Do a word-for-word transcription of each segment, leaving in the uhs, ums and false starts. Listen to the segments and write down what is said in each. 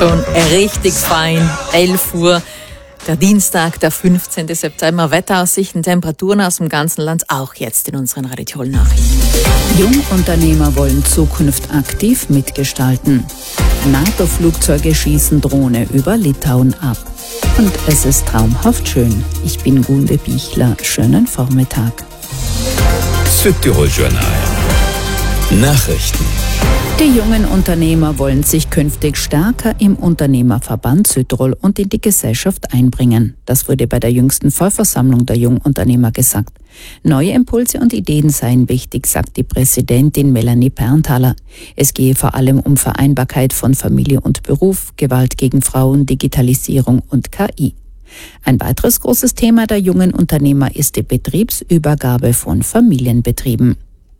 schon richtig fein. elf Uhr, der Dienstag, der fünfzehnten September. Wetteraussichten, Temperaturen aus dem ganzen Land, auch jetzt in unseren Radio Tirol Nachrichten. Jungunternehmer wollen Zukunft aktiv mitgestalten. NATO-Flugzeuge schießen Drohne über Litauen ab. Und es ist traumhaft schön. Ich bin Gunde Bichler. Schönen Vormittag. Südtirol Journal. Nachrichten. Die jungen Unternehmer wollen sich künftig stärker im Unternehmerverband Südtirol und in die Gesellschaft einbringen. Das wurde bei der jüngsten Vollversammlung der Jungunternehmer gesagt. Neue Impulse und Ideen seien wichtig, sagt die Präsidentin Melanie Perntaler. Es gehe vor allem um Vereinbarkeit von Familie und Beruf, Gewalt gegen Frauen, Digitalisierung und K I. Ein weiteres großes Thema der jungen Unternehmer ist die Betriebsübergabe von Familienbetrieben.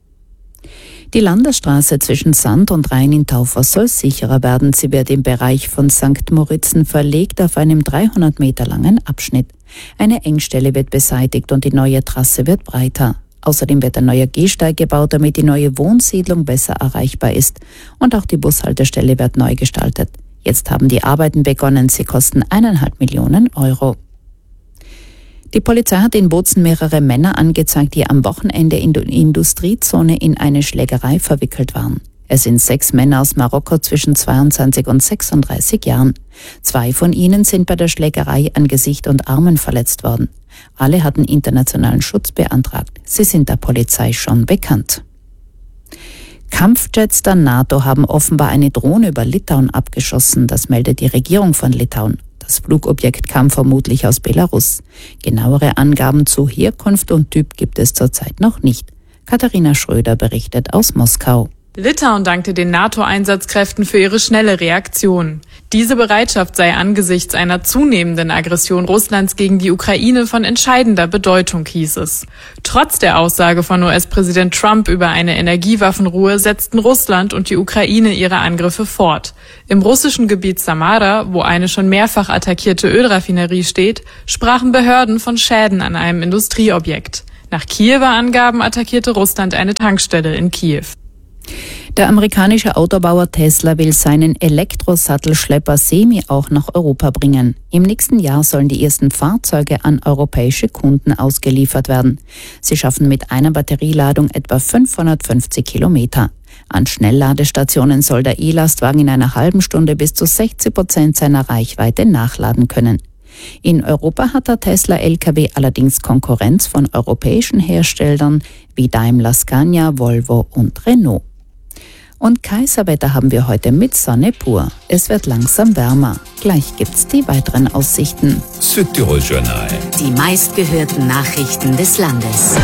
Die Landesstraße zwischen Sand und Rhein in Taufer soll sicherer werden. Sie wird im Bereich von Sankt Moritzen verlegt auf einem dreihundert Meter langen Abschnitt. Eine Engstelle wird beseitigt und die neue Trasse wird breiter. Außerdem wird ein neuer Gehsteig gebaut, damit die neue Wohnsiedlung besser erreichbar ist. Und auch die Bushaltestelle wird neu gestaltet. Jetzt haben die Arbeiten begonnen. Sie kosten eineinhalb Millionen Euro. Die Polizei hat in Bozen mehrere Männer angezeigt, die am Wochenende in der Industriezone in eine Schlägerei verwickelt waren. Es sind sechs Männer aus Marokko zwischen zweiundzwanzig und sechsunddreißig Jahren. Zwei von ihnen sind bei der Schlägerei an Gesicht und Armen verletzt worden. Alle hatten internationalen Schutz beantragt. Sie sind der Polizei schon bekannt. Kampfjets der NATO haben offenbar eine Drohne über Litauen abgeschossen. Das meldet die Regierung von Litauen. Das Flugobjekt kam vermutlich aus Belarus. Genauere Angaben zu Herkunft und Typ gibt es zurzeit noch nicht. Katharina Schröder berichtet aus Moskau. Litauen dankte den NATO-Einsatzkräften für ihre schnelle Reaktion. Diese Bereitschaft sei angesichts einer zunehmenden Aggression Russlands gegen die Ukraine von entscheidender Bedeutung, hieß es. Trotz der Aussage von U S-Präsident Trump über eine Energiewaffenruhe setzten Russland und die Ukraine ihre Angriffe fort. Im russischen Gebiet Samara, wo eine schon mehrfach attackierte Ölraffinerie steht, sprachen Behörden von Schäden an einem Industrieobjekt. Nach Kiewer Angaben attackierte Russland eine Tankstelle in Kiew. Der amerikanische Autobauer Tesla will seinen Elektrosattelschlepper Semi auch nach Europa bringen. Im nächsten Jahr sollen die ersten Fahrzeuge an europäische Kunden ausgeliefert werden. Sie schaffen mit einer Batterieladung etwa fünfhundertfünfzig Kilometer. An Schnellladestationen soll der E-Lastwagen in einer halben Stunde bis zu sechzig Prozent seiner Reichweite nachladen können. In Europa hat der Tesla-L K W allerdings Konkurrenz von europäischen Herstellern wie Daimler, Scania, Volvo und Renault. Und Kaiserwetter haben wir heute mit Sonne pur. Es wird langsam wärmer. Gleich gibt's die weiteren Aussichten. Südtirol Journal. Die meistgehörten Nachrichten des Landes.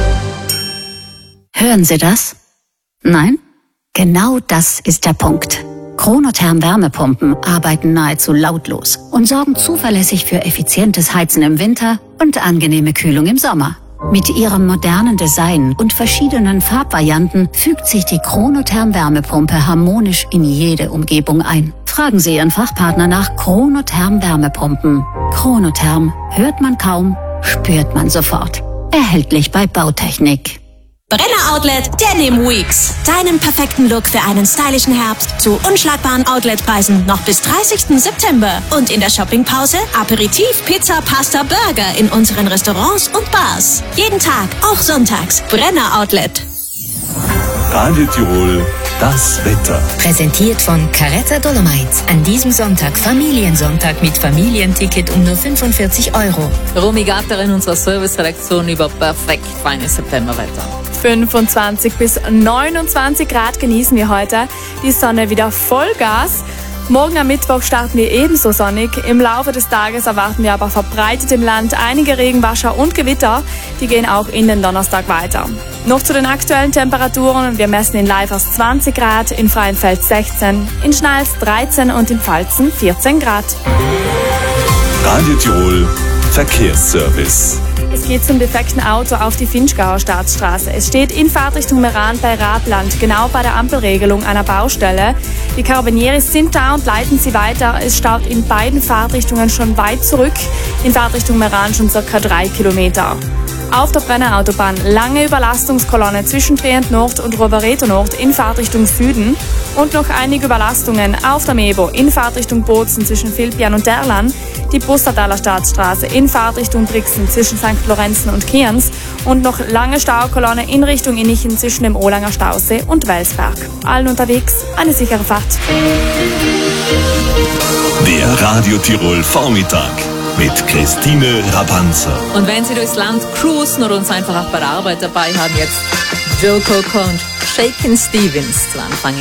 Hören Sie das? Nein? Genau das ist der Punkt. Chronotherm Wärmepumpen arbeiten nahezu lautlos und sorgen zuverlässig für effizientes Heizen im Winter und angenehme Kühlung im Sommer. Mit ihrem modernen Design und verschiedenen Farbvarianten fügt sich die Chronotherm Wärmepumpe harmonisch in jede Umgebung ein. Fragen Sie Ihren Fachpartner nach Chronotherm Wärmepumpen. Chronotherm hört man kaum, spürt man sofort. Erhältlich bei Bautechnik. Brenner Outlet Denim Weeks. Deinen perfekten Look für einen stylischen Herbst zu unschlagbaren Outletpreisen noch bis dreißigsten September. Und in der Shoppingpause Aperitif, Pizza, Pasta, Burger in unseren Restaurants und Bars. Jeden Tag, auch sonntags. Brenner Outlet. Radio Tirol, das Wetter. Präsentiert von Caretta Dolomites. An diesem Sonntag Familiensonntag mit Familienticket um nur fünfundvierzig Euro. Romy Gatter in unserer Serviceredaktion über perfekt feines Septemberwetter. fünfundzwanzig bis neunundzwanzig Grad genießen wir heute. Die Sonne wieder Vollgas. Morgen am Mittwoch starten wir ebenso sonnig. Im Laufe des Tages erwarten wir aber verbreitet im Land einige Regenwasser und Gewitter. Die gehen auch in den Donnerstag weiter. Noch zu den aktuellen Temperaturen. Wir messen in Leifers zwanzig Grad, in Freienfeld sechzehn, in Schnals dreizehn und in Pfalzen vierzehn Grad. Radio Tirol, Verkehrsservice. Es geht zum defekten Auto auf die Finchgauer Staatsstraße. Es steht in Fahrtrichtung Meran bei Radland, genau bei der Ampelregelung einer Baustelle. Die Karabinieris sind da und leiten sie weiter. Es staut in beiden Fahrtrichtungen schon weit zurück. In Fahrtrichtung Meran schon circa drei Kilometer. Auf der Brenner Autobahn lange Überlastungskolonne zwischen Trient Nord und Rovereto Nord in Fahrtrichtung Süden und noch einige Überlastungen auf der Mebo in Fahrtrichtung Bozen zwischen Vilpian und Derlan, die Pustertaler Staatsstraße in Fahrtrichtung Brixen zwischen Sankt Lorenzen und Kienz und noch lange Staukolonne in Richtung Innichen zwischen dem Olanger Stausee und Welsberg. Allen unterwegs eine sichere Fahrt. Der Radio Tirol Vormittag mit Christine Rabanzer. Und wenn Sie durchs Land cruisen oder uns einfach auch bei der Arbeit dabei haben, jetzt Joe Cocker und Shakin' Stevens zu Anfang.